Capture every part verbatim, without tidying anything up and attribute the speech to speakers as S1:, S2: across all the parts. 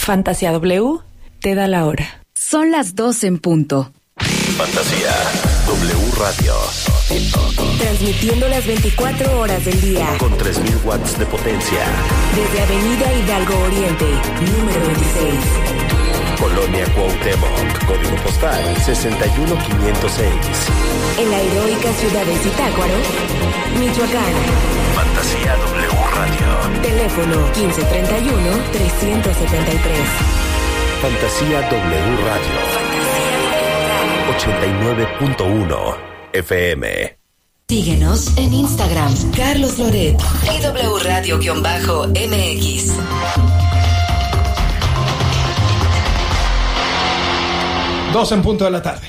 S1: Fantasía W te da la hora.
S2: Son las doce en punto.
S3: Fantasía W Radio.
S4: Transmitiendo las veinticuatro horas del día.
S3: Con tres mil watts de potencia.
S4: Desde Avenida Hidalgo Oriente, número veintiséis.
S3: Colonia Cuauhtémoc, código postal sesenta y uno quinientos seis.
S4: En la heroica ciudad de Zitácuaro, Michoacán.
S3: Fantasía W Radio.
S4: Teléfono quince treinta y uno, trescientos setenta y tres.
S3: Fantasía W Radio. ochenta y nueve punto uno F M.
S2: Síguenos en Instagram, Carlos Loret y W Radio-M X.
S5: Dos en punto de la tarde.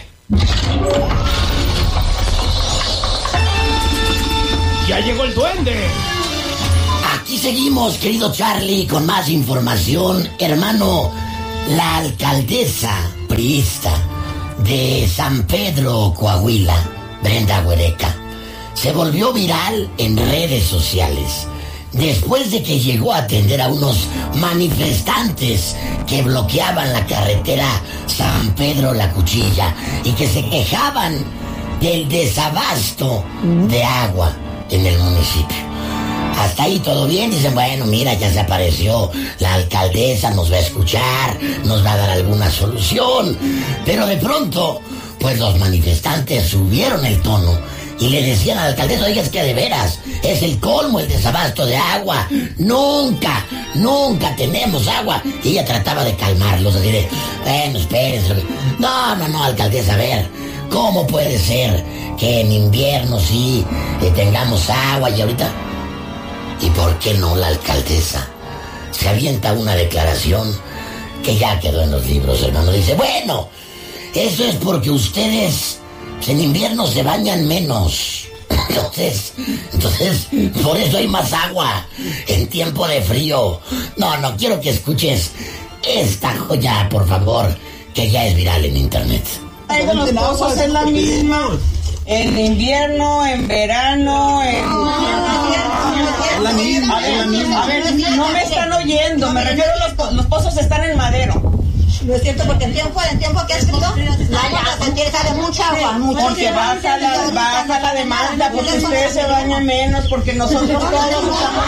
S5: ¡Ya llegó el duende!
S6: Aquí seguimos, querido Charlie, con más información. Hermano, la alcaldesa priista de San Pedro, Coahuila, Brenda Huereca, se volvió viral en redes sociales después de que llegó a atender a unos manifestantes que bloqueaban la carretera San Pedro-La Cuchilla y que se quejaban del desabasto de agua en el municipio. Hasta ahí todo bien, dicen, bueno, mira, ya se apareció la alcaldesa, nos va a escuchar, nos va a dar alguna solución. Pero de pronto, pues los manifestantes subieron el tono y le decían a la alcaldesa, oiga, es que de veras, es el colmo el desabasto de agua. Nunca, nunca tenemos agua. Y ella trataba de calmarlos, así de, bueno, espérense. No, no, no, alcaldesa, a ver, ¿cómo puede ser que en invierno sí eh, tengamos agua y ahorita? ¿Y por qué no la alcaldesa se avienta una declaración que ya quedó en los libros, hermano? Dice, bueno, eso es porque ustedes en invierno se bañan menos. Entonces, entonces, por eso hay más agua en tiempo de frío. No, no, quiero que escuches esta joya, por favor, que ya es viral en internet.
S7: Hay de los pozos es la misma. En invierno, en verano, en...
S8: La misma,
S7: a ver,
S8: la misma.
S7: A ver, no me están oyendo, me refiero a los, po- los pozos están en Madero.
S9: No es cierto, porque en tiempo, en tiempo que ha escrito, la agua se tiene sale mucha agua, mucha
S7: Porque baja la, baja la demanda, porque ustedes se bañan menos, porque nosotros todos usamos...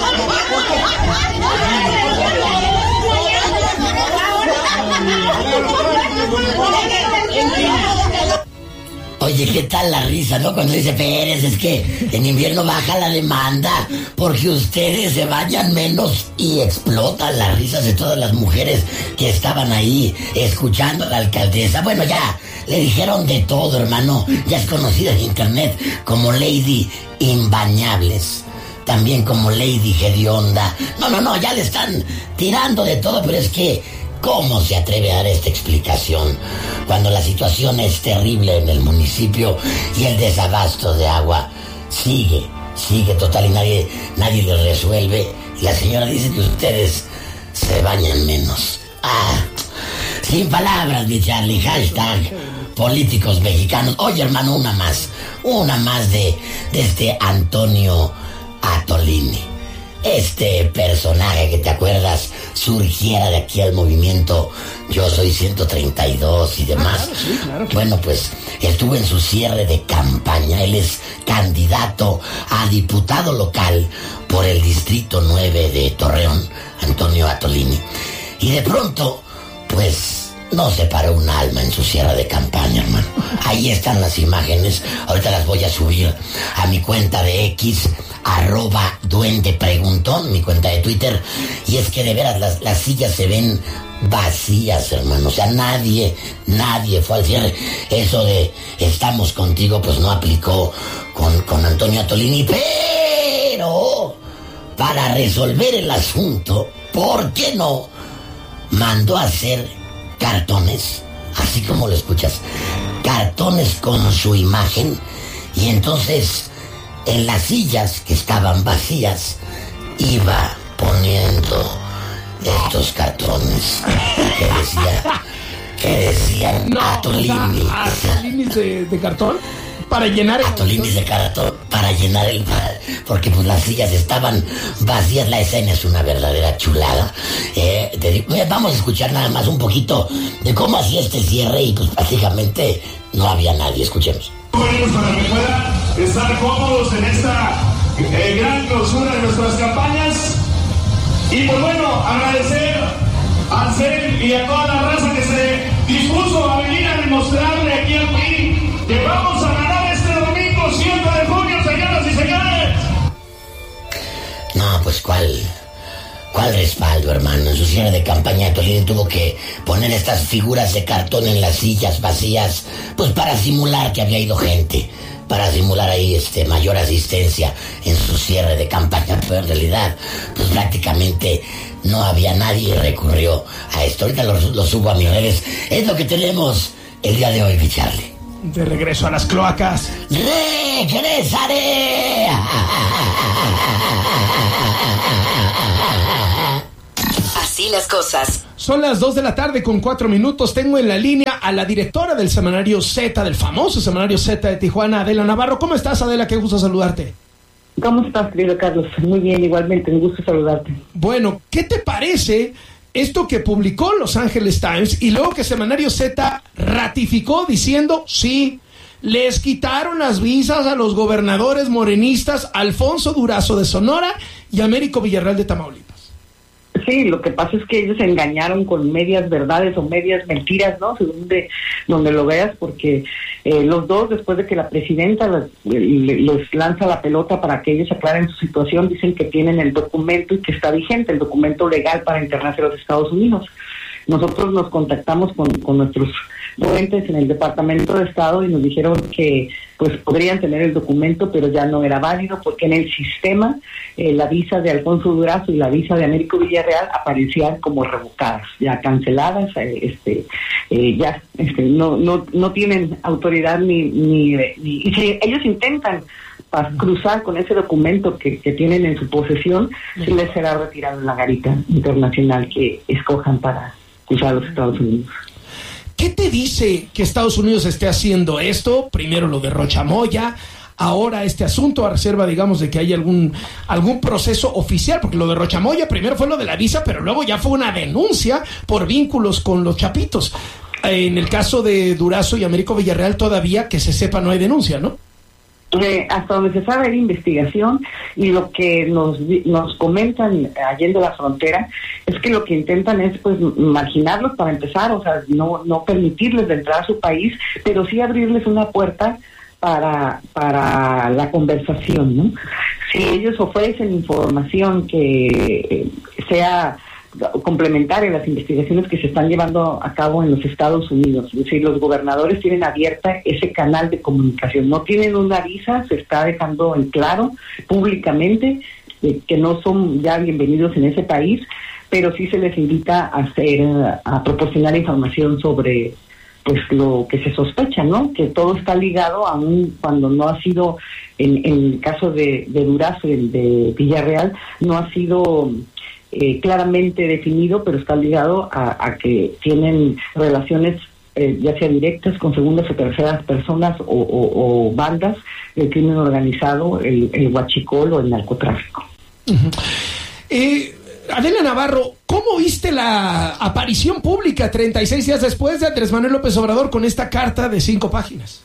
S6: Oye, ¿qué tal la risa, no? Cuando dice Pérez, es que en invierno baja la demanda porque ustedes se bañan menos y explotan las risas de todas las mujeres que estaban ahí escuchando a la alcaldesa. Bueno, ya, le dijeron de todo, hermano. Ya es conocida en internet como Lady Imbañables. También como Lady Hedionda. No, no, no, ya le están tirando de todo, pero es que ¿cómo se atreve a dar esta explicación cuando la situación es terrible en el municipio y el desabasto de agua sigue, sigue total y nadie, nadie le resuelve? Y la señora dice que ustedes se bañan menos. Ah, sin palabras, mi Charlie. Hashtag políticos mexicanos. Oye, hermano, una más. Una más de, de este Antonio Atolini. Este personaje que te acuerdas surgiera de aquí al movimiento Yo Soy ciento treinta y dos y demás.
S5: Ah, claro, sí, claro que...
S6: Bueno, pues estuvo en su cierre de campaña. Él es candidato a diputado local por el distrito nueve de Torreón, Antonio Atolini. Y de pronto, pues no se paró un alma en su cierre de campaña, hermano. Ahí están las imágenes. Ahorita las voy a subir a mi cuenta de X, arroba duende preguntón, mi cuenta de Twitter. Y es que de veras las, las sillas se ven vacías, hermano. O sea, nadie, nadie fue al cierre. Eso de estamos contigo, pues no aplicó con, con Antonio Atolini. Pero para resolver el asunto, ¿por qué no mandó a hacer cartones, así como lo escuchas, cartones con su imagen? Y entonces en las sillas que estaban vacías iba poniendo estos cartones que decía que decían
S5: No,
S6: Atolini,
S5: o sea, Atolini de, de cartón para llenar el
S6: Atolini de cartón para llenar el porque pues las sillas estaban vacías. La escena es una verdadera chulada. Eh, te digo, vamos a escuchar nada más un poquito de cómo hacía este cierre y pues prácticamente no había nadie. Escuchemos.
S10: Para que puedan estar cómodos en esta eh, gran clausura de nuestras campañas. Y pues bueno, agradecer al C E N y a toda la raza que se dispuso a venir a demostrarle aquí al país que vamos a ganar este domingo siete de junio, señoras y señores.
S6: No, pues cuál, cuál respaldo, hermano. En su cierre de campaña, Toledo tuvo que poner estas figuras de cartón en las sillas vacías, pues para simular que había ido gente, para simular ahí este mayor asistencia en su cierre de campaña, pero en realidad, pues prácticamente no había nadie y recurrió a esto. Ahorita lo, lo subo a mis redes. Es lo que tenemos el día de hoy, mi Charlie.
S5: De regreso a las cloacas.
S6: ¡Regresaré!
S2: Así las cosas.
S5: Son las dos de la tarde con cuatro minutos. Tengo en la línea a la directora del semanario Z, del famoso semanario Z de Tijuana, Adela Navarro. ¿Cómo estás, Adela? Qué gusto saludarte.
S11: ¿Cómo estás, querido Carlos? Muy bien, igualmente, un gusto saludarte.
S5: Bueno, ¿qué te parece esto que publicó Los Angeles Times y luego que Semanario Z ratificó diciendo, sí, les quitaron las visas a los gobernadores morenistas Alfonso Durazo de Sonora y Américo Villarreal de Tamaulipas?
S11: Sí, lo que pasa es que ellos se engañaron con medias verdades o medias mentiras, ¿no? Según de donde lo veas, porque eh, los dos, después de que la presidenta les, les lanza la pelota para que ellos aclaren su situación, dicen que tienen el documento y que está vigente, el documento legal para internarse a los Estados Unidos. Nosotros nos contactamos con, con nuestros fuentes en el Departamento de Estado y nos dijeron que pues podrían tener el documento, pero ya no era válido porque en el sistema eh, la visa de Alfonso Durazo y la visa de Américo Villarreal aparecían como revocadas, ya canceladas, eh, este, eh, ya este, no no no tienen autoridad ni ni, ni y si ellos intentan para cruzar con ese documento que, que tienen en su posesión, sí les será retirado en la garita internacional que escojan para cruzar a los Estados Unidos.
S5: ¿Qué te dice que Estados Unidos esté haciendo esto? Primero lo de Rochamoya, ahora este asunto a reserva, digamos, de que haya algún algún proceso oficial, porque lo de Rochamoya primero fue lo de la visa, pero luego ya fue una denuncia por vínculos con los chapitos. En el caso de Durazo y Américo Villarreal todavía, que se sepa, no hay denuncia, ¿no?
S11: Eh, hasta donde se sabe de investigación y lo que nos nos comentan allá en la frontera es que lo que intentan es pues marginarlos para empezar, o sea, no no permitirles de entrar a su país, pero sí abrirles una puerta para para la conversación, ¿no? Si ellos ofrecen información que eh, sea complementaria a las investigaciones que se están llevando a cabo en los Estados Unidos. Es decir, los gobernadores tienen abierta ese canal de comunicación. No tienen una visa, se está dejando en claro públicamente eh, que no son ya bienvenidos en ese país, pero sí se les invita a hacer, a proporcionar información sobre pues lo que se sospecha, ¿no? Que todo está ligado, aún cuando no ha sido, en, en el caso de, de Durazo y de Villarreal, no ha sido Eh, claramente definido, pero está ligado a, a que tienen relaciones eh, ya sea directas con segundas o terceras personas o, o, o bandas del crimen organizado, el, el huachicol o el narcotráfico.
S5: Uh-huh. eh, Adela Navarro, ¿cómo viste la aparición pública treinta y seis días después de Andrés Manuel López Obrador con esta carta de cinco páginas?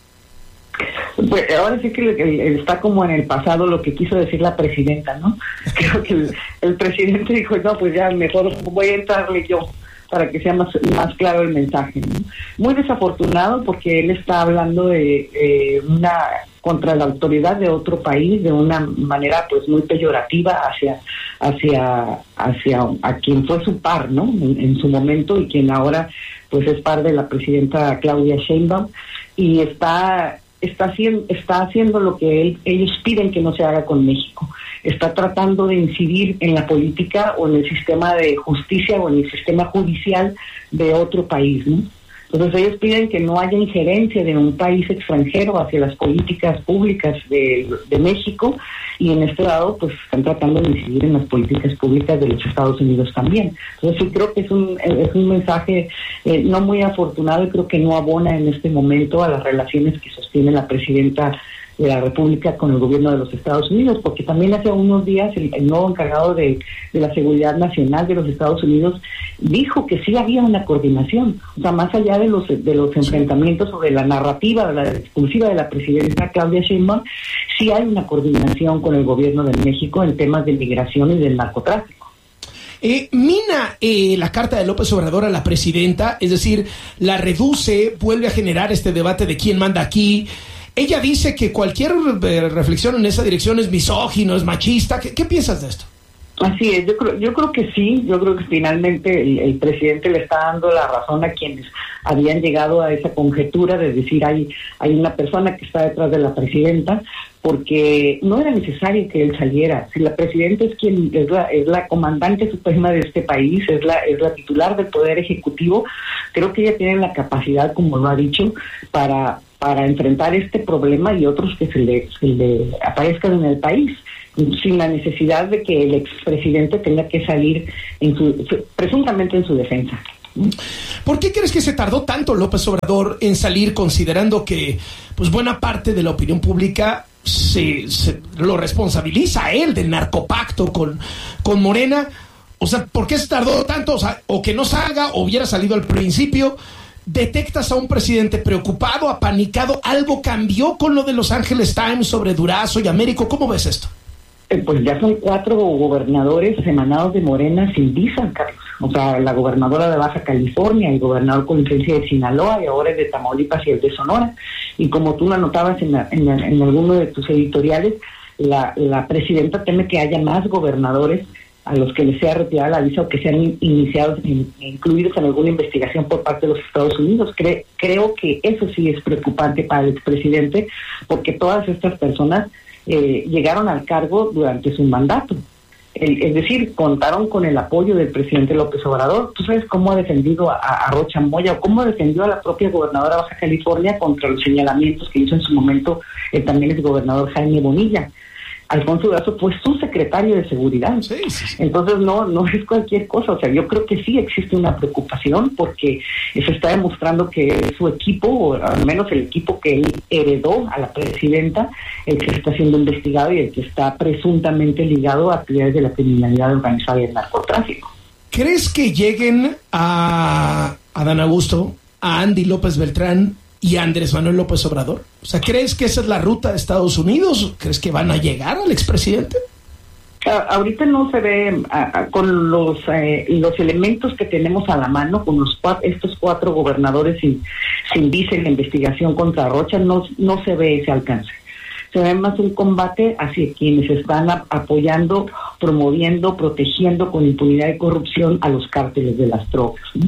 S11: Pues ahora sí que el, el, está como en el pasado lo que quiso decir la presidenta, ¿no? Creo que el, el presidente dijo, no, pues ya mejor voy a entrarle yo para que sea más, más claro el mensaje, ¿no? Muy desafortunado porque él está hablando de eh, una contra la autoridad de otro país de una manera pues muy peyorativa hacia hacia hacia a quien fue su par, ¿no? En, en su momento y quien ahora pues es par de la presidenta Claudia Sheinbaum y está está haciendo, está haciendo lo que él, ellos piden que no se haga con México. Está tratando de incidir en la política o en el sistema de justicia o en el sistema judicial de otro país, ¿no? Entonces ellos piden que no haya injerencia de un país extranjero hacia las políticas públicas de, de México y en este lado pues están tratando de incidir en las políticas públicas de los Estados Unidos también. Entonces sí creo que es un, es un mensaje eh, no muy afortunado y creo que no abona en este momento a las relaciones que sostiene la presidenta de la República con el gobierno de los Estados Unidos, porque también hace unos días el, el nuevo encargado de, de la seguridad nacional de los Estados Unidos dijo que sí había una coordinación, o sea, más allá de los de los enfrentamientos o de la narrativa, de la exclusiva de la presidenta Claudia Sheinbaum, sí hay una coordinación con el gobierno de México en temas de migración y del narcotráfico.
S5: Eh, mina eh, la carta de López Obrador a la presidenta, es decir, la reduce, vuelve a generar este debate de quién manda aquí. Ella dice que cualquier eh, reflexión en esa dirección es misógino, es machista. ¿Qué, qué piensas de esto?
S11: Así es, yo creo, yo creo que sí, yo creo que finalmente el, el presidente le está dando la razón a quienes habían llegado a esa conjetura de decir hay, hay una persona que está detrás de la presidenta, porque no era necesario que él saliera. Si la presidenta es quien es la, es la comandante suprema de este país, es la, es la titular del Poder Ejecutivo, creo que ella tiene la capacidad, como lo ha dicho, para, para enfrentar este problema y otros que se le, se le aparezcan en el país, sin la necesidad de que el expresidente tenga que salir en su, presuntamente en su defensa.
S5: ¿Por qué crees que se tardó tanto López Obrador en salir, considerando que pues buena parte de la opinión pública se, se lo responsabiliza a él del narcopacto con, con Morena? O sea, ¿por qué se tardó tanto? O sea, o que no salga, o hubiera salido al principio. ¿Detectas a un presidente preocupado, apanicado? ¿Algo cambió con lo de Los Angeles Times sobre Durazo y Américo? ¿Cómo ves esto?
S11: Pues ya son cuatro gobernadores emanados de Morena sin visa, Carlos. O sea, la gobernadora de Baja California, el gobernador con licencia de Sinaloa y ahora el de Tamaulipas y el de Sonora. Y como tú lo anotabas en, la, en, la, en alguno de tus editoriales, la, la presidenta teme que haya más gobernadores a los que les sea retirada la visa o que sean iniciados, in, incluidos en alguna investigación por parte de los Estados Unidos. Cre, creo que eso sí es preocupante para el expresidente, porque todas estas personas Eh, llegaron al cargo durante su mandato. El, es decir, contaron con el apoyo del presidente López Obrador. ¿Tú sabes cómo ha defendido a, a Rocha Moya o cómo defendió a la propia gobernadora de Baja California contra los señalamientos que hizo en su momento eh, también el gobernador Jaime Bonilla? Alfonso Durazo fue su secretario de seguridad.
S5: Sí, sí, sí.
S11: Entonces no no es cualquier cosa. O sea, yo creo que sí existe una preocupación porque se está demostrando que su equipo, o al menos el equipo que él heredó a la presidenta, el que está siendo investigado y el que está presuntamente ligado a actividades de la criminalidad organizada y el narcotráfico.
S5: ¿Crees que lleguen a Adán Augusto, a Andy López Beltrán y a Andrés Manuel López Obrador? O sea, ¿crees que esa es la ruta de Estados Unidos? ¿Crees que van a llegar al expresidente?
S11: Uh, ahorita no se ve uh, uh, con los eh, los elementos que tenemos a la mano, con los cuatro, estos cuatro gobernadores sin, sin visa en la investigación contra Rocha, no, no se ve ese alcance. Se ve más un combate hacia quienes están a, apoyando, promoviendo, protegiendo con impunidad y corrupción a los cárteles de las drogas, ¿no?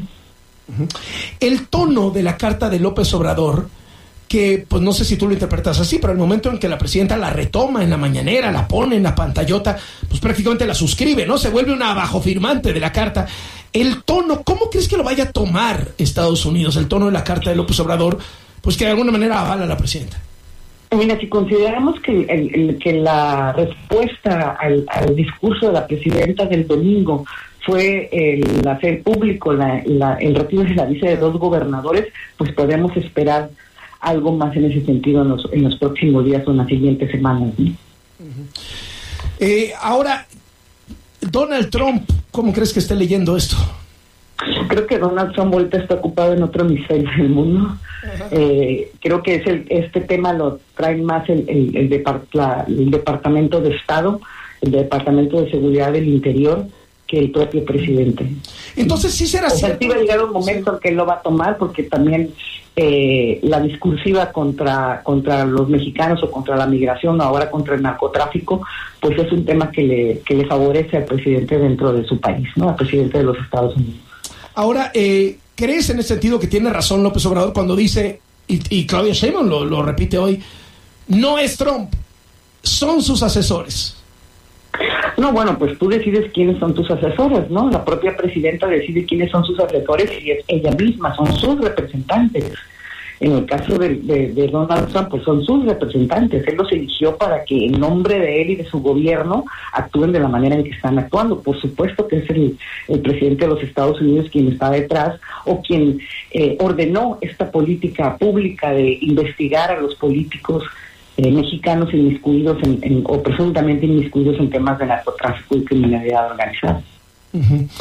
S5: El tono de la carta de López Obrador, que pues no sé si tú lo interpretas así, pero el momento en que la presidenta la retoma en la mañanera, la pone en la pantallota, pues prácticamente la suscribe, ¿no? Se vuelve una abajofirmante de la carta. El tono, ¿cómo crees que lo vaya a tomar Estados Unidos? El tono de la carta de López Obrador, pues que de alguna manera avala a la presidenta.
S11: Mira, si consideramos que, el, el, que la respuesta al, al discurso de la presidenta del domingo fue el hacer público la, la, el retiro de la visa de dos gobernadores, pues podemos esperar algo más en ese sentido en los, en los próximos días o en las siguientes semanas, ¿no?
S5: Uh-huh. Eh, ahora, Donald Trump, ¿cómo crees que esté leyendo esto?
S11: Creo que Donald Trump ahorita está ocupado en otro hemisferio del mundo. Uh-huh. Eh, creo que es el, este tema lo trae más el, el, el, depart, la, el Departamento de Estado, el Departamento de Seguridad del Interior, que el propio presidente.
S5: Entonces sí será
S11: o sea,
S5: cierto.
S11: Sí va a llegar un momento en que él lo va a tomar, porque también eh, la discursiva contra contra los mexicanos o contra la migración o ahora contra el narcotráfico, pues es un tema que le que le favorece al presidente dentro de su país, ¿no? Al presidente de los Estados Unidos.
S5: Ahora, eh, ¿crees en ese sentido que tiene razón López Obrador cuando dice, y, y Claudia Sheinbaum lo, lo repite hoy, no es Trump, son sus asesores?
S11: No, bueno, pues tú decides quiénes son tus asesores, ¿no? La propia presidenta decide quiénes son sus asesores y es ella misma, son sus representantes. En el caso de, de, de Donald Trump, pues son sus representantes. Él los eligió para que en nombre de él y de su gobierno actúen de la manera en que están actuando. Por supuesto que es el, el presidente de los Estados Unidos quien está detrás o quien eh, ordenó esta política pública de investigar a los políticos Eh, mexicanos inmiscuidos en, en, o presuntamente inmiscuidos en temas de narcotráfico y criminalidad organizada.
S5: Uh-huh.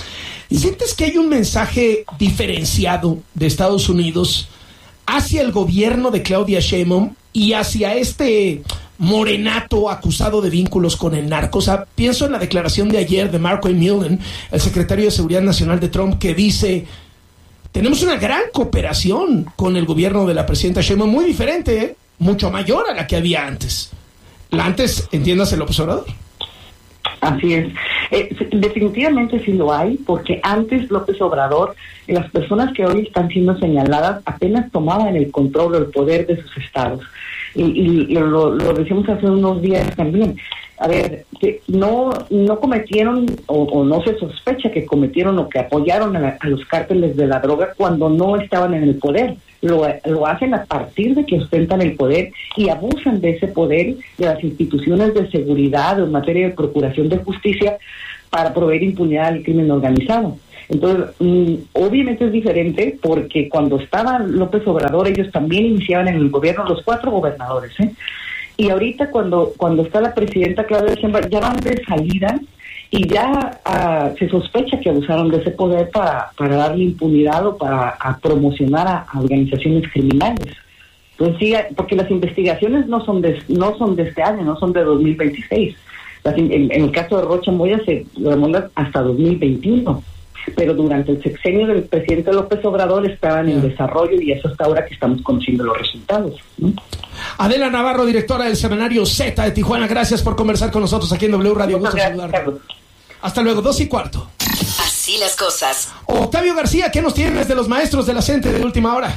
S5: ¿Sientes que hay un mensaje diferenciado de Estados Unidos hacia el gobierno de Claudia Sheinbaum y hacia este morenato acusado de vínculos con el narco? O sea, pienso en la declaración de ayer de Marco Millen, el secretario de Seguridad Nacional de Trump, que dice: tenemos una gran cooperación con el gobierno de la presidenta Sheinbaum, muy diferente, ¿eh? Mucho mayor a la que había antes. La antes, entiéndase, López Obrador.
S11: Así es. Eh, definitivamente sí lo hay, porque antes López Obrador, eh, las personas que hoy están siendo señaladas apenas tomaban el control o el poder de sus estados. Y, y lo, lo decimos hace unos días también. A ver, que no no cometieron o, o no se sospecha que cometieron o que apoyaron a, la, a los cárteles de la droga cuando no estaban en el poder. Lo, lo hacen a partir de que ostentan el poder y abusan de ese poder de las instituciones de seguridad o en materia de procuración de justicia para proveer impunidad al crimen organizado. Entonces, mmm, obviamente es diferente porque cuando estaba López Obrador ellos también iniciaban en el gobierno, los cuatro gobernadores, ¿eh? Y ahorita cuando cuando está la presidenta Claudia Sheinbaum ya van de salida y ya uh, se sospecha que abusaron de ese poder para, para darle impunidad o para a promocionar a, a organizaciones criminales. Entonces sí, porque las investigaciones no son de no son de este año, no son de dos mil veintiséis. Las, en, en el caso de Rocha Moya se remonta hasta dos mil veintiuno. Pero durante el sexenio del presidente López Obrador estaban en desarrollo y eso hasta ahora que estamos conociendo los resultados, ¿no?
S5: Adela Navarro, directora del Semanario Z de Tijuana, gracias por conversar con nosotros aquí en W Radio. Gusto saludarte. Hasta luego, dos y cuarto.
S2: Así las cosas.
S5: Octavio García, ¿qué nos tienes de los maestros de la C E N T E de última hora?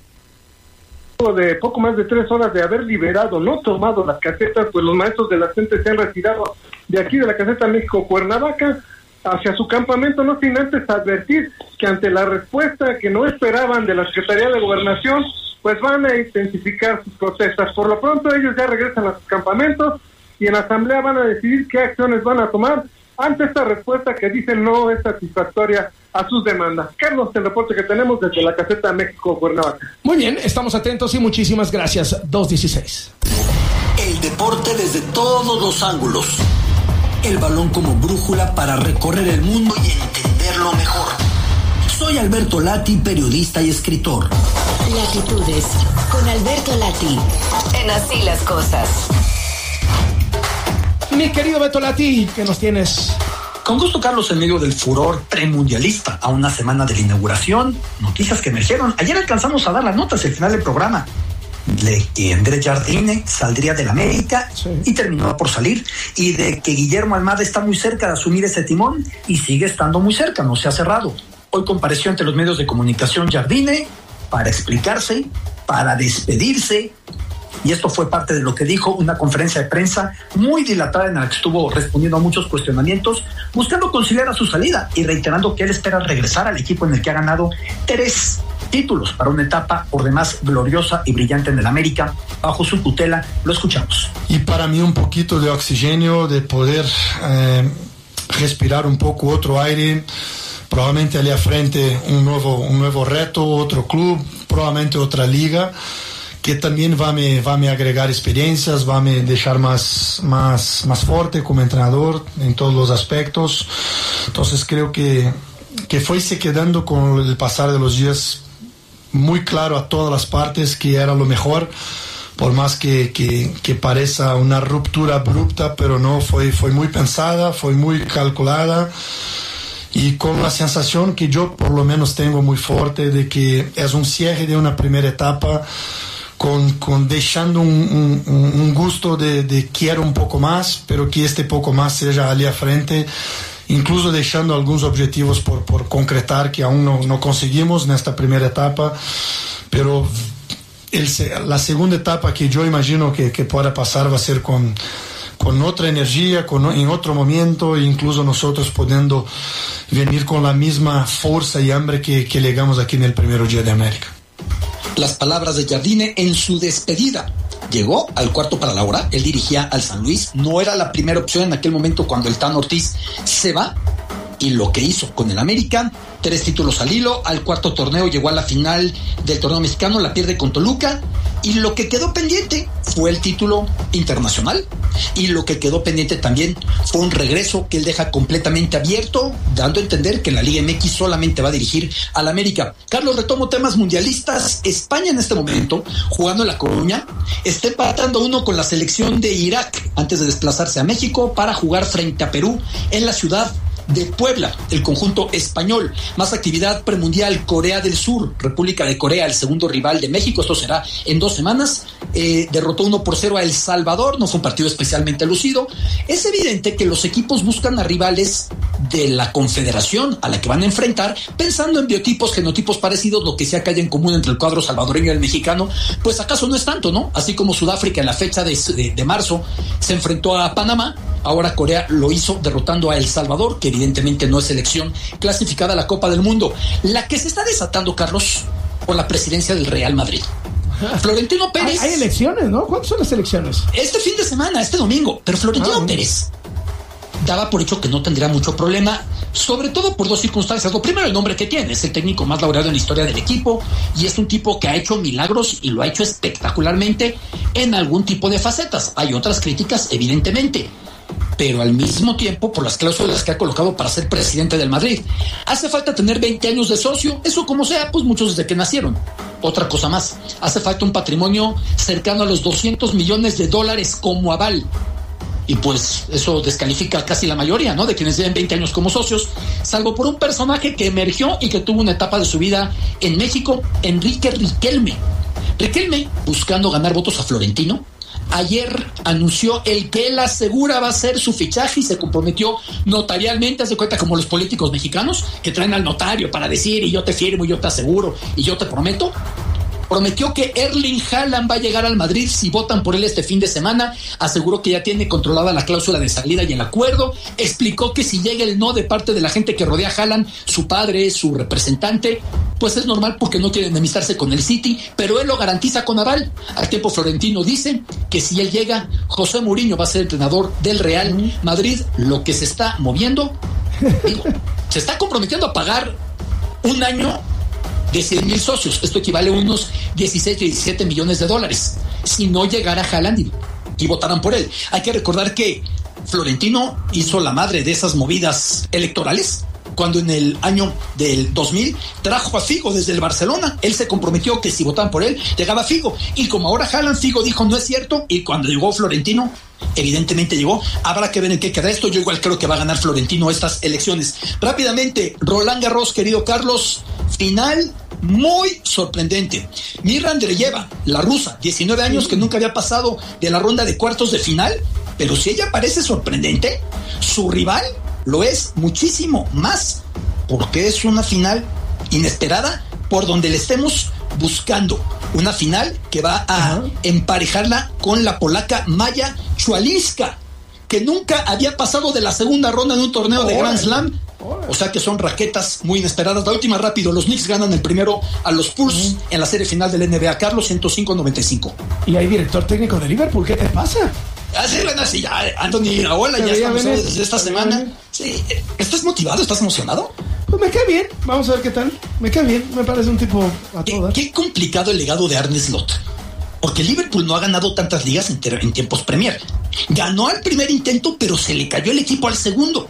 S12: De poco más de tres horas de haber liberado, no tomado las casetas, pues los maestros de la C E N T E se han retirado de aquí de la caseta México Cuernavaca hacia su campamento, no sin antes advertir que ante la respuesta que no esperaban de la Secretaría de Gobernación, pues van a intensificar sus protestas. Por lo pronto ellos ya regresan a sus campamentos y en la asamblea van a decidir qué acciones van a tomar ante esta respuesta que dicen no es satisfactoria a sus demandas. Carlos, el reporte que tenemos desde la caseta México Cuernavaca.
S5: Muy bien, estamos atentos y muchísimas gracias. dos dieciséis.
S13: El deporte desde todos los ángulos. El balón como brújula para recorrer el mundo y entenderlo mejor. Soy Alberto Lati, periodista y escritor.
S2: Latitudes, con Alberto Lati, en Así las Cosas.
S5: Mi querido Beto Lati, ¿qué nos tienes?
S13: Con gusto, Carlos, en medio del furor premundialista a una semana de la inauguración, noticias que emergieron. Ayer alcanzamos a dar las notas al final del programa de que Andrés Jardine saldría del América, sí, y terminó por salir, y de que Guillermo Almada está muy cerca de asumir ese timón y sigue estando muy cerca, no se ha cerrado. Hoy compareció ante los medios de comunicación Jardine para explicarse, para despedirse, y esto fue parte de lo que dijo, una conferencia de prensa muy dilatada en la que estuvo respondiendo a muchos cuestionamientos, buscando conciliar a su salida y reiterando que él espera regresar al equipo en el que ha ganado tres títulos para una etapa por demás gloriosa y brillante en el América, bajo su tutela. Lo escuchamos.
S14: Y para mí un poquito de oxígeno, de poder eh, respirar un poco otro aire, probablemente allá frente un nuevo, un nuevo reto, otro club, probablemente otra liga, que también va a me, va a me agregar experiencias, va a me dejar más, más, más fuerte como entrenador en todos los aspectos. Entonces creo que, que fuese quedando con el pasar de los días muy claro a todas las partes que era lo mejor, por más que, que, que parezca una ruptura abrupta, pero no, fue, fue muy pensada, fue muy calculada, y con la sensación que yo por lo menos tengo muy fuerte de que es un cierre de una primera etapa, con, con dejando un, un, un gusto de, de quiero un poco más, pero que este poco más sea allí a frente, incluso dejando algunos objetivos por, por concretar que aún no, no conseguimos en esta primera etapa, pero el, la segunda etapa que yo imagino que, que pueda pasar va a ser con, con otra energía, con, en otro momento, e incluso nosotros pudiendo venir con la misma fuerza y hambre que, que llegamos aquí en el primer día de América.
S13: Las palabras de Jardine en su despedida. Llegó al cuarto para la hora, él dirigía al San Luis, no era la primera opción en aquel momento cuando el Tan Ortiz se va, y lo que hizo con el América, tres títulos al hilo, al cuarto torneo llegó a la final del torneo mexicano, la pierde con Toluca, Y lo que quedó pendiente fue el título internacional, y lo que quedó pendiente también fue un regreso que él deja completamente abierto, dando a entender que en la Liga M X solamente va a dirigir al América. Carlos, retomo temas mundialistas. España en este momento, jugando en La Coruña, está empatando uno con la selección de Irak antes de desplazarse a México para jugar frente a Perú en la ciudad de Puebla, el conjunto español. Más actividad premundial, Corea del Sur, República de Corea, el segundo rival de México, esto será en dos semanas, eh, derrotó uno por cero a El Salvador, no fue un partido especialmente lucido. Es evidente que los equipos buscan a rivales de la confederación a la que van a enfrentar, pensando en biotipos, genotipos parecidos, lo que sea que haya en común entre el cuadro salvadoreño y el mexicano, pues acaso no es tanto, ¿no? Así como Sudáfrica en la fecha de, de, de marzo se enfrentó a Panamá, ahora Corea lo hizo derrotando a El Salvador, que evidentemente no es selección clasificada a la Copa del Mundo. La que se está desatando, Carlos, por la presidencia del Real Madrid. Florentino Pérez.
S5: Hay, hay elecciones, ¿no? ¿Cuántas son las elecciones?
S13: Este fin de semana, este domingo. Pero Florentino ah, Pérez daba por hecho que no tendría mucho problema, sobre todo por dos circunstancias. Lo primero, el nombre que tiene, es el técnico más laureado en la historia del equipo, y es un tipo que ha hecho milagros y lo ha hecho espectacularmente en algún tipo de facetas. Hay otras críticas, evidentemente, pero al mismo tiempo por las cláusulas que ha colocado para ser presidente del Madrid. Hace falta tener veinte años de socio, eso como sea, pues muchos desde que nacieron. Otra cosa más, hace falta un patrimonio cercano a los doscientos millones de dólares como aval. Y pues eso descalifica casi la mayoría, ¿no?, de quienes lleven veinte años como socios, salvo por un personaje que emergió y que tuvo una etapa de su vida en México, Enrique Riquelme. Riquelme, buscando ganar votos a Florentino, ayer anunció el que él asegura va a ser su fichaje y se comprometió notarialmente. Haz de cuenta como los políticos mexicanos que traen al notario para decir y yo te firmo y yo te aseguro y yo te prometo. Prometió que Erling Haaland va a llegar al Madrid si votan por él este fin de semana. Aseguró que ya tiene controlada la cláusula de salida y el acuerdo. Explicó que si llega el no de parte de la gente que rodea a Haaland, su padre, su representante, pues es normal porque no quiere enemistarse con el City, pero él lo garantiza con aval. Al tiempo, Florentino dice que si él llega, José Mourinho va a ser entrenador del Real Madrid. Lo que se está moviendo, digo, se está comprometiendo a pagar un año de cien mil socios. Esto equivale a unos dieciséis, diecisiete millones de dólares. Si no llegara Haaland y, y votaran por él. Hay que recordar que Florentino hizo la madre de esas movidas electorales cuando en el año del dos mil trajo a Figo desde el Barcelona. Él se comprometió que si votaban por él, llegaba Figo. Y como ahora Haaland, Figo dijo no es cierto. Y cuando llegó Florentino, evidentemente llegó. Habrá que ver en qué queda esto. Yo igual creo que va a ganar Florentino estas elecciones. Rápidamente, Roland Garros, querido Carlos, final muy sorprendente. Mirra Andreeva, la rusa, diecinueve años, que nunca había pasado de la ronda de cuartos de final, pero si ella parece sorprendente, su rival lo es muchísimo más, porque es una final inesperada por donde le estemos buscando. Una final que va a uh-huh. emparejarla con la polaca Maya Swiatek, que nunca había pasado de la segunda ronda en un torneo de Grand Slam. O sea que son raquetas muy inesperadas. La última rápido, los Knicks ganan el primero a los Spurs uh-huh. en la serie final del N B A. Carlos, ciento cinco a noventa y cinco.
S5: Y hay director técnico de Liverpool, ¿qué te pasa?
S13: Así, bueno, sí, ya, Anthony Iraola, ya estamos desde esta semana. Sí, ¿estás motivado? ¿Estás emocionado?
S5: Pues me cae bien, vamos a ver qué tal. Me cae bien, me parece un tipo a todas.
S13: Qué, qué complicado el legado de Arne Slot, porque Liverpool no ha ganado tantas ligas en, ter- en tiempos Premier. Ganó al primer intento, pero se le cayó el equipo al segundo.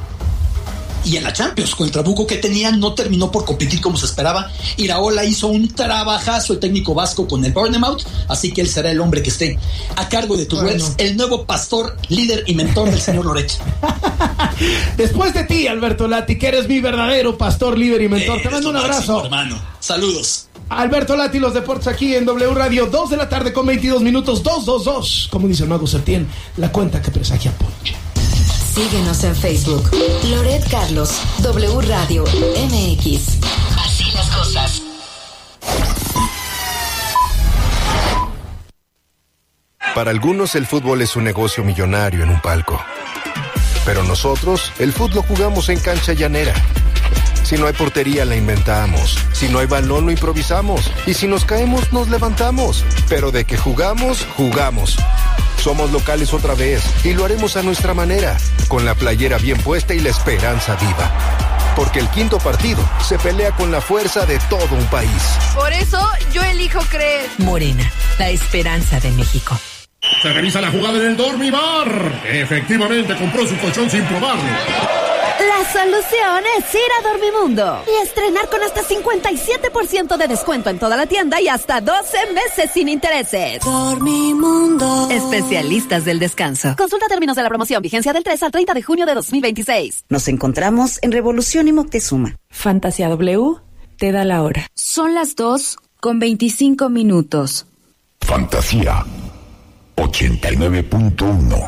S13: Y en la Champions, con el trabuco que tenía, no terminó por competir como se esperaba. Iraola hizo un trabajazo, el técnico vasco, con el Bournemouth, así que él será el hombre que esté a cargo de tus bueno. Reds, el nuevo pastor, líder y mentor del señor Loret.
S5: Después de ti, Alberto Lati, que eres mi verdadero pastor, líder y mentor. Eh, Te mando un abrazo.
S13: Máximo, hermano. Saludos.
S5: Alberto Lati, los deportes aquí en W Radio, dos de la tarde con veintidós minutos, dos dos dos, como dice el mago Septién, la cuenta que presagia Ponche.
S2: Síguenos en Facebook, Loret Carlos, W Radio M X. Así las cosas.
S15: Para algunos el fútbol es un negocio millonario en un palco. Pero nosotros, el fútbol jugamos en cancha llanera. Si no hay portería, la inventamos. Si no hay balón, lo improvisamos. Y si nos caemos, nos levantamos. Pero de que jugamos, jugamos. Somos locales otra vez y lo haremos a nuestra manera, con la playera bien puesta y la esperanza viva. Porque el quinto partido se pelea con la fuerza de todo un país.
S16: Por eso yo elijo creer.
S2: Morena, la esperanza de México.
S17: Se revisa la jugada en el Dormibar. Efectivamente compró su colchón sin probarlo.
S18: La solución es ir a Dormimundo y estrenar con hasta cincuenta y siete por ciento de descuento en toda la tienda y hasta doce meses sin intereses.
S2: Dormimundo.
S18: Especialistas del descanso. Consulta términos de la promoción. Vigencia del tres al treinta de junio de dos mil veintiséis.
S19: Nos encontramos en Revolución y Moctezuma.
S1: Fantasía W te da la hora.
S20: Son las dos con veinticinco minutos.
S21: Fantasía ochenta y nueve punto uno.